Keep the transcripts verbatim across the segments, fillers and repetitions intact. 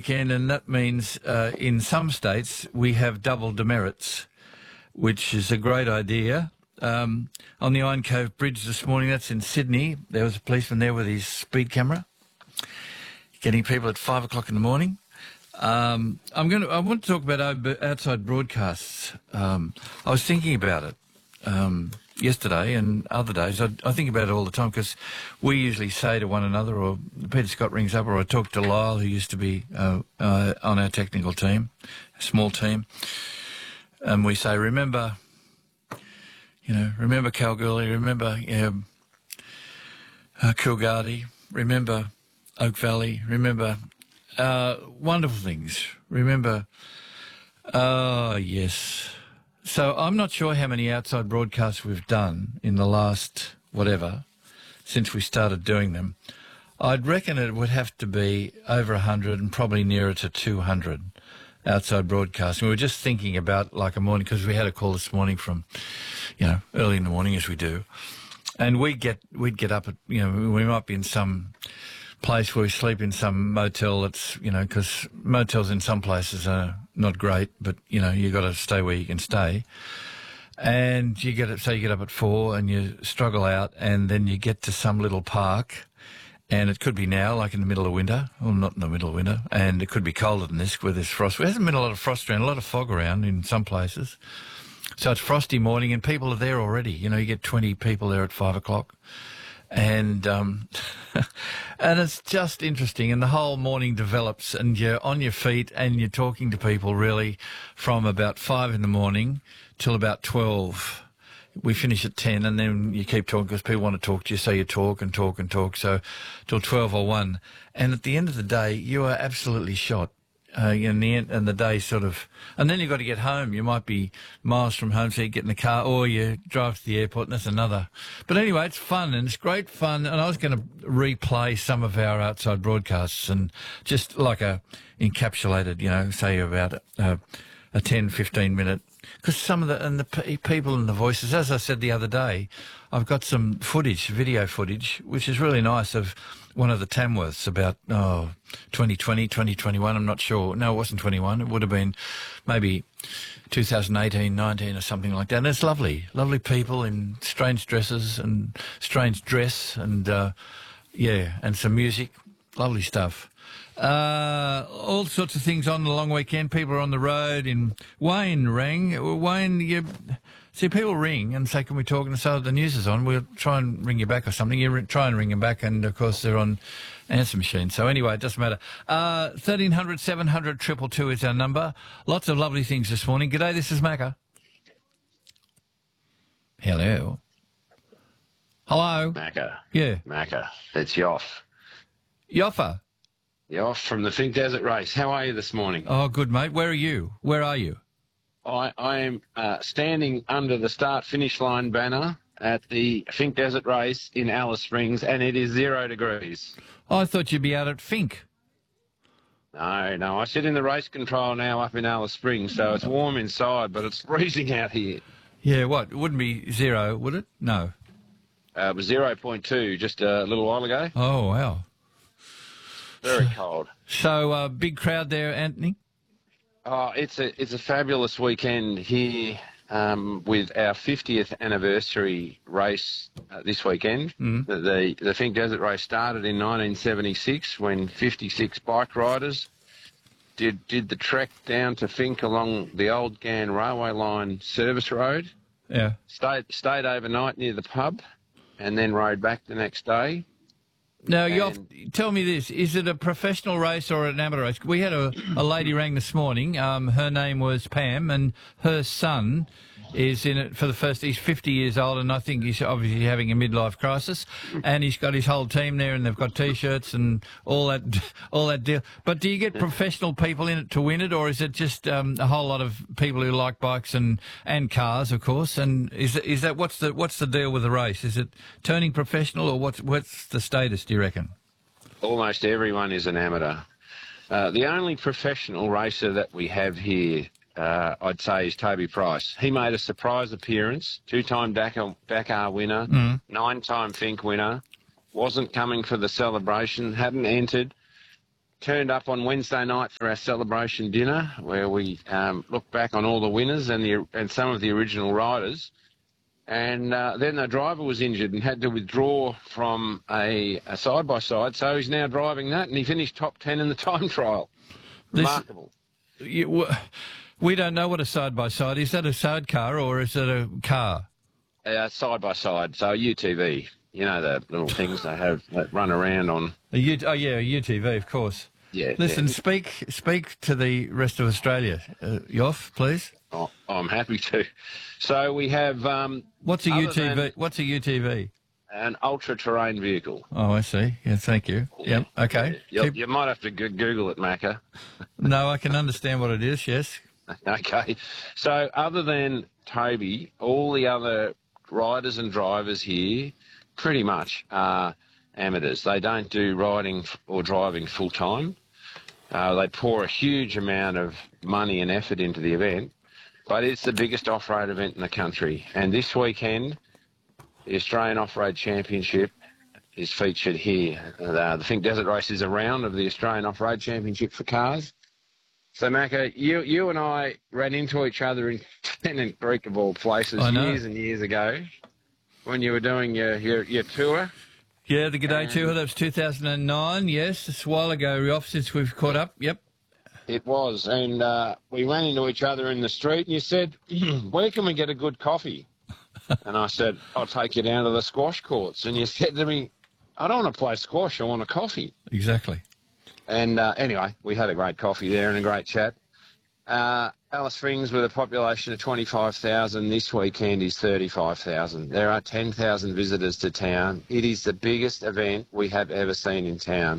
weekend, and that means uh, in some states we have double demerits, which is a great idea. Um, on the Iron Cove Bridge this morning, that's in Sydney, there was a policeman there with his speed camera, getting people at five o'clock in the morning. Um, I'm going to. I want to talk about outside broadcasts. Um, I was thinking about it um, yesterday and other days. I, I think about it all the time because we usually say to one another, or Peter Scott rings up, or I talk to Lyle, who used to be uh, uh, on our technical team, a small team, and we say, remember, you know, remember Kalgoorlie, remember you know, uh, Coolgardie, remember Oak Valley, remember. Uh, wonderful things. Remember, oh, yes. So I'm not sure how many outside broadcasts we've done in the last, whatever, since we started doing them. I'd reckon it would have to be over one hundred and probably nearer to two hundred outside broadcasts. And we were just thinking about like a morning, because we had a call this morning from, you know, early in the morning as we do. And we'd get, we'd get up at, you know, we might be in some place where we sleep in some motel that's, you know, because motels in some places are not great, but, you know, you got to stay where you can stay. And you get it, say you get up at four and you struggle out, and then you get to some little park, and it could be now, like in the middle of winter, well, not in the middle of winter, and it could be colder than this where there's frost. There hasn't been a lot of frost around, a lot of fog around in some places. So it's frosty morning and people are there already. You know, you get twenty people there at five o'clock. And um, and it's just interesting, and the whole morning develops, and you're on your feet and you're talking to people really from about five in the morning till about twelve. We finish at ten, and then you keep talking because people want to talk to you, so you talk and talk and talk, so till twelve or one. And at the end of the day, you are absolutely shot. Uh, in the end, and the day sort of, and then you've got to get home. You might be miles from home, so you get in the car, or you drive to the airport, and that's another. But anyway, it's fun, and it's great fun. And I was going to replay some of our outside broadcasts, and just like a encapsulated, you know, say about a, a ten, fifteen minute, because some of the, and the p- people and the voices, as I said the other day, I've got some footage, video footage, which is really nice, of one of the Tamworths about, oh, twenty twenty, twenty twenty-one, I'm not sure. No, it wasn't twenty-one. It would have been maybe two thousand eighteen, nineteen or something like that. And it's lovely, lovely people in strange dresses and strange dress and, uh, yeah, and some music. Lovely stuff. Uh, all sorts of things on the long weekend. People are on the road. In Wayne rang. Wayne, you see, people ring and say, can we talk? And so the news is on. We'll try and ring you back or something. You try and ring them back, and, of course, they're on answer machine. So anyway, it doesn't matter. Uh, thirteen hundred, seven hundred, two two two is our number. Lots of lovely things this morning. G'day, this is Macca. Hello. Hello. Macca. Yeah. Macca. It's Yoff. Yoffa. Yoff from the Fink Desert Race. How are you this morning? Oh, good, mate. Where are you? Where are you? I, I am uh, standing under the start-finish line banner at the Fink Desert Race in Alice Springs, and it is zero degrees. Oh, I thought you'd be out at Fink. No, no. I sit in the race control now up in Alice Springs, so it's warm inside, but it's freezing out here. Yeah, what? It wouldn't be zero, would it? No. Uh, it was zero point two just a little while ago. Oh, wow. Very cold. So, uh, big crowd there, Anthony? Oh, it's a it's a fabulous weekend here um, with our fiftieth anniversary race uh, this weekend. Mm. The, the the Fink Desert Race started in nineteen seventy-six when fifty-six bike riders did did the trek down to Fink along the old Ghan railway line service road. Yeah. Stayed stayed overnight near the pub, and then rode back the next day. Now, Yoff, tell me this. Is it a professional race or an amateur race? We had a, a lady rang this morning. Um, her name was Pam, and her son is in it for the first... He's fifty years old, and I think he's obviously having a midlife crisis. And he's got his whole team there, and they've got T-shirts and all that all that deal. But do you get professional people in it to win it, or is it just um, a whole lot of people who like bikes and, and cars, of course? And is is that what's the what's the deal with the race? Is it turning professional, or what's what's the status, do you reckon? Almost everyone is an amateur. Uh, the only professional racer that we have here, uh, I'd say, is Toby Price. He made a surprise appearance, two-time Dakar, Dakar winner, mm. nine-time Fink winner, wasn't coming for the celebration, hadn't entered, turned up on Wednesday night for our celebration dinner, where we um, looked back on all the winners and the and some of the original riders. And uh, then the driver was injured and had to withdraw from a, a side-by-side, so he's now driving that, and he finished top ten in the time trial. Remarkable. This, you, we don't know what a side-by-side is. Is that a sidecar or is it a car? Uh, side-by-side, so a U T V. You know the little things they have that run around on. A U, oh, yeah, a U T V, of course. Yeah. Listen, yeah. speak speak to the rest of Australia. Uh, Yoff, please. Oh, I'm happy to. So we have... Um, What's a U T V? What's a U T V? An ultra-terrain vehicle. Oh, I see. Yeah, thank you. Yeah. Yep, okay. You, Keep... you might have to go- Google it, Macca. No, I can understand what it is, yes. Okay. So other than Toby, all the other riders and drivers here pretty much are amateurs. They don't do riding or driving full-time. Uh, they pour a huge amount of money and effort into the event, but it's the biggest off-road event in the country. And this weekend, the Australian Off-Road Championship is featured here. Uh, the Finke Desert Race is a round of the Australian Off-Road Championship for cars. So, Macca, you you and I ran into each other in Tennant Creek, of all places, years and years ago when you were doing your, your, your tour. Yeah, the G'day Tour, that was two thousand nine, yes. It's a while ago, Rioff, since we've caught up, yep. It was, and uh, we ran into each other in the street, and you said, where can we get a good coffee? And I said, I'll take you down to the squash courts. And you said to me, I don't want to play squash, I want a coffee. Exactly. And uh, anyway, we had a great coffee there and a great chat. Uh, Alice Springs, with a population of twenty-five thousand, this weekend is thirty-five thousand. There are ten thousand visitors to town. It is the biggest event we have ever seen in town.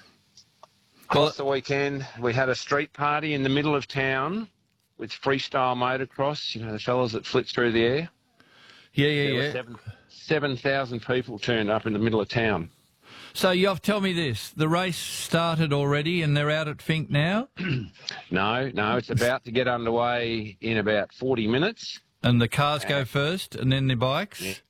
Across the weekend, we had a street party in the middle of town with freestyle motocross, you know, the fellas that flit through the air. Yeah, yeah, there yeah. Were seven, seven thousand people turned up in the middle of town. So, Yoff, tell me this. The race started already and they're out at Finke now? no, no, it's about to get underway in about forty minutes. And the cars go first and then the bikes? Yeah.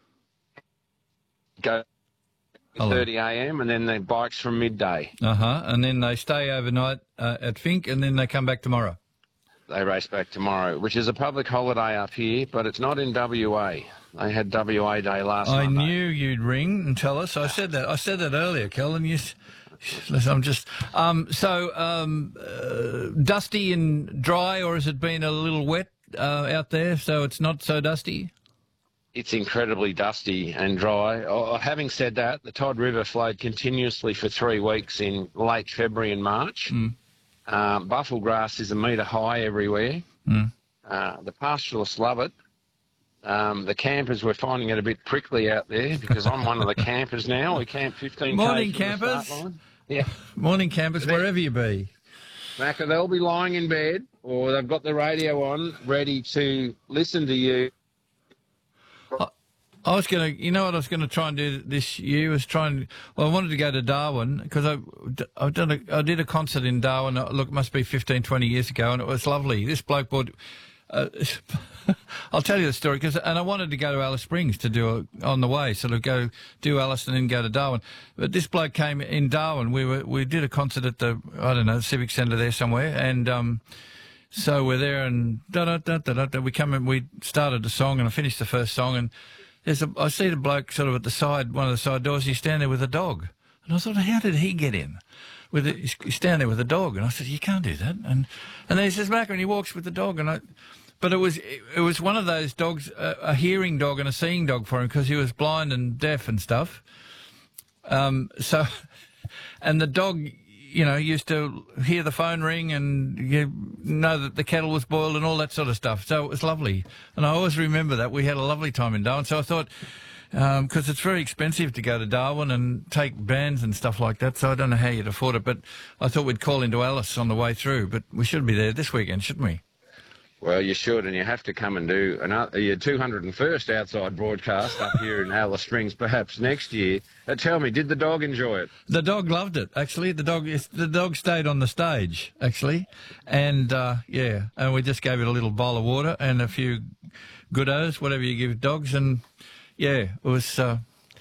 Go thirty a m and then the bikes from midday. Uh-huh. And then they stay overnight uh, at Finke and then they come back tomorrow? They race back tomorrow, which is a public holiday up here, but it's not in W A. They had W A Day last night. I Monday. knew you'd ring and tell us. I said that. I said that earlier, Kel, and you... Listen, I'm just... Um, so, um, uh, dusty and dry, or has it been a little wet uh, out there, so it's not so dusty? It's incredibly dusty and dry. Oh, having said that, the Todd River flowed continuously for three weeks in late February and March. Mm. Um, buffel grass is a metre high everywhere. Mm. Uh, the pastoralists love it. Um, the campers were finding it a bit prickly out there because I'm one of the campers now. We camp fifteen Morning, K from the campers. start line. Yeah. Morning, campers, wherever you be. Macca, they'll be lying in bed or they've got the radio on ready to listen to you. I, I was going to, you know what I was going to try and do this year was try and, well, I wanted to go to Darwin because I, I, done a, I did a concert in Darwin, look, it must be fifteen, twenty years ago, and it was lovely. This bloke bought... Uh, I'll tell you the story, cause, and I wanted to go to Alice Springs to do a, on the way, sort of go do Alice and then go to Darwin. But this bloke came in Darwin. We were we did a concert at the I don't know Civic Centre there somewhere, and um, so we're there and da da da da da. We come in, we started the song, and I finished the first song, and there's a I see the bloke sort of at the side, one of the side doors. And he's standing there with a dog, and I thought, how did he get in? With it, he's standing there with a dog, and I said, you can't do that. And and then he says, Macca, and he walks with the dog, and I. But it was it was one of those dogs, a, a hearing dog and a seeing dog for him because he was blind and deaf and stuff. Um, so, and the dog, you know, used to hear the phone ring and you know that the kettle was boiled and all that sort of stuff. So it was lovely, and I always remember that we had a lovely time in Darwin. So I thought, because um, it's very expensive to go to Darwin and take bands and stuff like that, so I don't know how you'd afford it. But I thought we'd call into Alice on the way through. But we should be there this weekend, shouldn't we? Well, you should, and you have to come and do another, your two hundred first outside broadcast up here in Alice Springs, perhaps next year. Uh, tell me, did the dog enjoy it? The dog loved it, actually. The dog the dog stayed on the stage, actually. And, uh, yeah, and we just gave it a little bowl of water and a few goodos, whatever you give dogs. And, yeah, it was... Uh,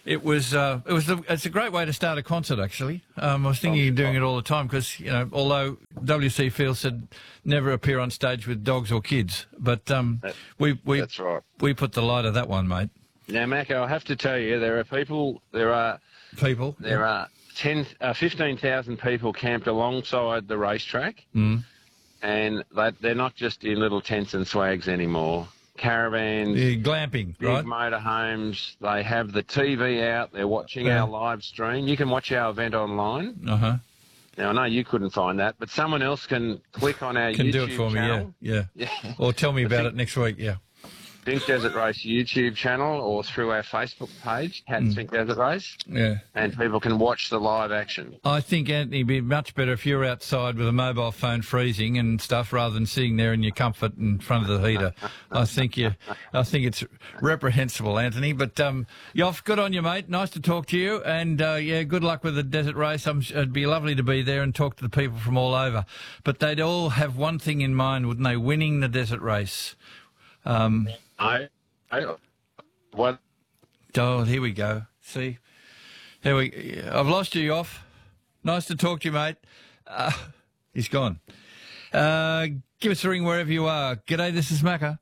It was. Uh, it was. A, it's a great way to start a concert. Actually, um, I was thinking of doing it all the time because you know, although W C Field said never appear on stage with dogs or kids, but um, That- we we That's right. we put the light of that one, mate. Now, Macca, I have to tell you, there are people, there are People. there are ten, uh, fifteen thousand people camped alongside the racetrack, Mm. and they, they're not just in little tents and swags anymore. Caravans, Yeah, glamping, big right? motorhomes. They have the T V out. They're watching Yeah. our live stream. You can watch our event online. Uh huh. Now, I know you couldn't find that, but someone else can click on our Can YouTube do it for channel. me, yeah, yeah. Yeah. Or tell me about it next week, yeah. Think Desert Race YouTube channel or through our Facebook page, Cat Mm. Think Desert Race, Yeah. and people can watch the live action. I think, Anthony, it'd be much better if you're outside with a mobile phone freezing and stuff rather than sitting there in your comfort in front of the heater. I think you, I think it's reprehensible, Anthony. But um, Yoff, good on you, mate. Nice to talk to you, and uh, yeah, good luck with the desert race. I'm, it'd be lovely to be there and talk to the people from all over. But they'd all have one thing in mind, wouldn't they? Winning the desert race. Um, I, I, what? Oh, here we go. See, here we. I've lost you, Yoff. Nice to talk to you, mate. Uh, he's gone. Uh, give us a ring wherever you are. G'day, this is Macca.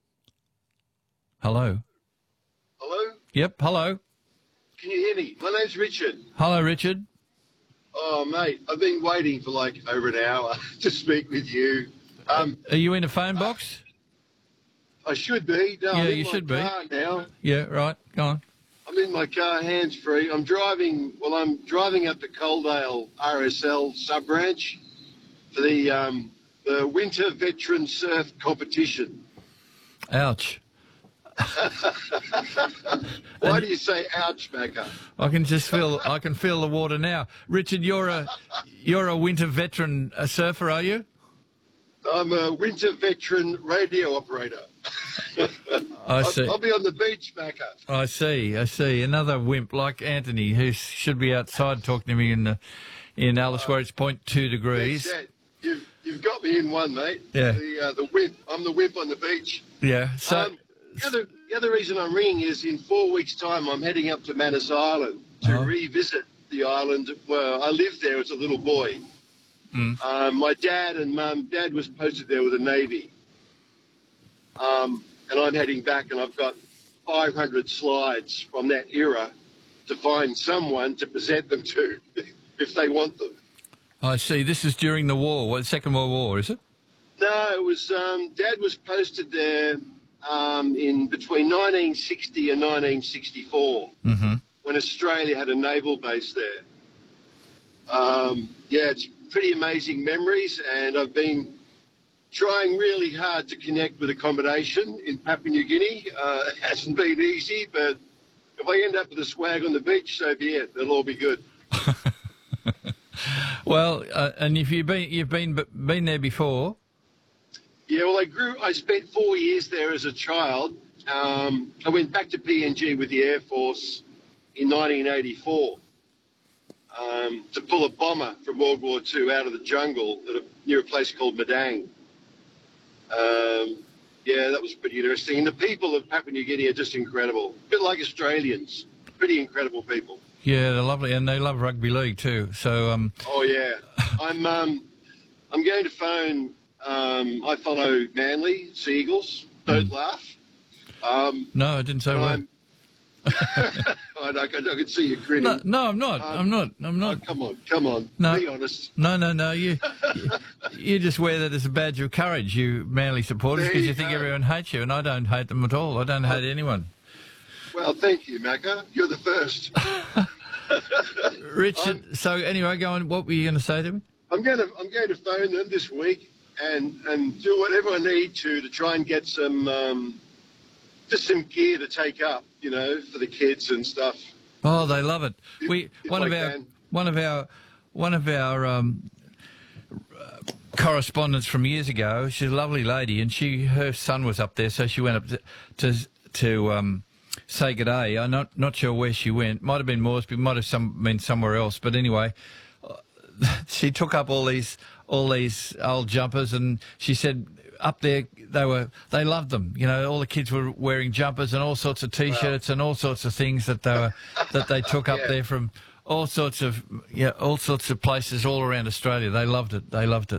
Hello. Hello? Yep. Hello. Can you hear me? My name's Richard. Hello, Richard. Oh, mate, I've been waiting for like over an hour to speak with you. Um, Are you in a phone box? I should be. No, Yeah, I'm in you my should be. car now. Yeah. Right. Go on. I'm in my car, hands-free. I'm driving, well, I'm driving up to Coaldale R S L sub-branch for the, um, the Winter Veteran Surf Competition. Ouch. Why do you say ouch, Macca? I can just feel. I can feel the water now. Richard, you're a you're a winter veteran uh, surfer, are you? I'm a Winter Veteran radio operator. I see. I'll, I'll be on the beach, Macca. I see, I see. Another wimp like Anthony, who should be outside talking to me in the, in Alice, where it's point two degrees. That's it. You've, you've got me in one, mate. Yeah. The, uh, the wimp. I'm the wimp on the beach. Yeah. So, um, the, other, the other reason I'm ringing is in four weeks' time I'm heading up to Manus Island to Uh-huh. revisit the island. Well, I lived there as a little boy. Mm. Um, my dad and mum, dad was posted there with the Navy. Um, and I'm heading back and I've got five hundred slides from that era to find someone to present them to if they want them. I see. This is during the war, what, Second World War, is it? No, it was, um, Dad was posted there um, in between nineteen sixty and nineteen sixty-four Mm-hmm. when Australia had a naval base there. Um, yeah, it's pretty amazing memories, and I've been trying really hard to connect with accommodation in Papua New Guinea. Uh, it hasn't been easy, but if I end up with a swag on the beach, so be it. It'll all be good. Well, uh, and if you've been you've been been there before, Yeah, well, I grew. I spent four years there as a child. Um, I went back to P N G with the Air Force in nineteen eighty-four um, to pull a bomber from World War Two out of the jungle at a, near a place called Madang. Um, yeah, that was pretty interesting. And the people of Papua New Guinea are just incredible. A bit like Australians. Pretty incredible people. yeah, they're lovely, and they love rugby league too. So, um, Oh yeah, I'm um, I'm going to phone. Um, I follow Manly Seagulls. Don't laugh. Um, no, I didn't say a word. I'm, I, know, I can I can see you grinning. No, no, I'm not. Um, I'm not. I'm Oh, not. come on, come on. No. Be honest. No, no, no. You, you, you just wear that as a badge of courage, you Manly supporters, There because you you think go. everyone hates you, and I don't hate them at all. I don't hate anyone. Well, thank you, Macca. You're the first. Richard. So anyway, go on. What were you going to say to me? I'm going to I'm going to phone them this week and and do whatever I need to to try and get some um, just some gear to take up, you know, for the kids and stuff. Oh, they love it. If- We if one I of our can. one of our one of our um, correspondents from years ago. She's a lovely lady, and she her son was up there, so she went up to to, to um, say good day. I'm not not sure where she went. Might have been Moresby, might have some been somewhere else. But anyway, she took up all these all these old jumpers, and she said up there they were they loved them. You know, all the kids were wearing jumpers and all sorts of T-shirts wow. and all sorts of things that they were that they took up yeah. there from all sorts of yeah all sorts of places all around Australia. They loved it. They loved it.